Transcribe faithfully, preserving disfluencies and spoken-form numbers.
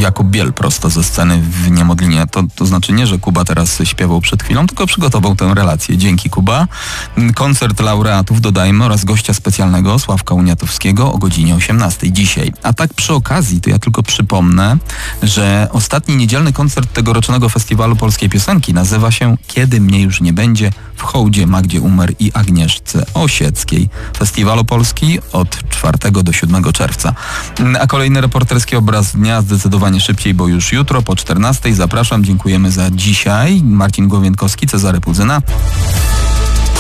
Jakub Biel prosto ze sceny w Niemodlinie. To, to znaczy nie, że Kuba teraz śpiewał przed chwilą, tylko przygotował tę relację. Dzięki, Kuba. Koncert laureatów, dodajmy, oraz gościa specjalnego Sławka Uniatowskiego o godzinie osiemnastej dzisiaj. A tak przy okazji, to ja tylko przypomnę, że ostatni niedzielny koncert tegorocznego Festiwalu Polskiej Piosenki nazywa się Kiedy mnie już nie będzie, w hołdzie Magdzie Umer i Agnieszce Osieckiej. Festiwal Opolski od czwartego do siódmego czerwca. A kolejny reporterski obraz dnia zdecydowanie szybciej, bo już jutro po czternastej. Zapraszam, dziękujemy za dzisiaj. Marcin Głowienkowski, Cezary Pudzyna.